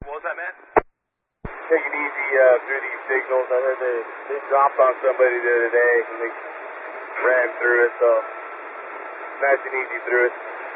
What was that, man? Take it easy through these signals. I heard they dropped on somebody the other day and they ran through it, so nice and easy through it.